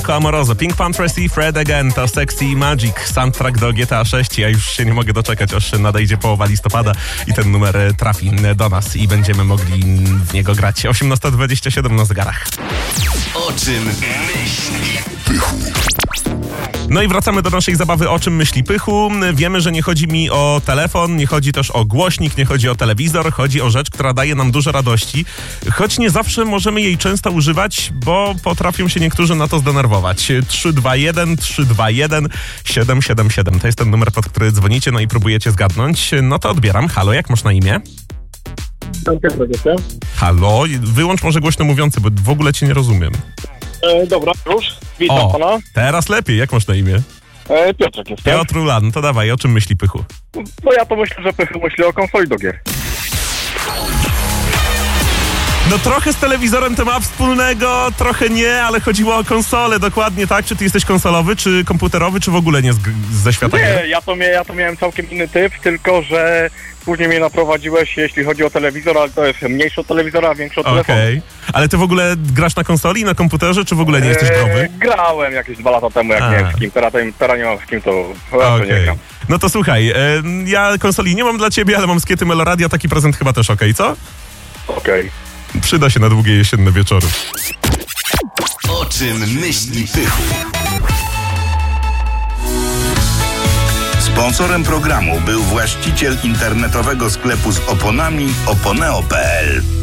Amoroso, Pink Panthers i Fred Again, to Sexy Magic, soundtrack do GTA 6. Ja już się nie mogę doczekać, aż nadejdzie połowa listopada i ten numer trafi do nas i będziemy mogli w niego grać. 18:27 na zegarach. O czym myśli Pychu? No i wracamy do naszej zabawy O czym myśli Pychu. Wiemy, że nie chodzi mi o telefon, nie chodzi też o głośnik, nie chodzi o telewizor, chodzi o rzecz, która daje nam dużo radości, choć nie zawsze możemy jej często używać, bo potrafią się niektórzy na to zdenerwować. 321 321 777 to jest ten numer, pod który dzwonicie, no i próbujecie zgadnąć. No to odbieram. Halo, jak masz na imię? Halo, wyłącz może głośno mówiący, bo w ogóle cię nie rozumiem. Dobra, już. Witam pana. Teraz lepiej. Jak masz na imię? Piotrek jestem. Piotr Ulan, to dawaj, o czym myśli Pychu? No ja to myślę, że Pychu myśli o konsoli do gier. No trochę z telewizorem to ma wspólnego, trochę nie, ale chodziło o konsolę, dokładnie tak. Czy ty jesteś konsolowy, czy komputerowy, czy w ogóle nie ze świata gier? Nie, ja to miałem całkiem inny typ, tylko że później mnie naprowadziłeś, jeśli chodzi o telewizor, ale to jest mniejszy od telewizora, a większy od telefonu. Okej. Ale ty w ogóle grasz na konsoli, na komputerze, czy w ogóle nie jesteś growy? Grałem jakieś 2 lata temu, jak nie wiem z kim, teraz nie mam z kim, to nie gram. No to słuchaj, ja konsoli nie mam dla ciebie, ale mam z Kiety Meloradia, taki prezent chyba też okej, co? Okej. Przyda się na długie jesienne wieczory. O czym myśli Pychu? Sponsorem programu był właściciel internetowego sklepu z oponami oponeo.pl.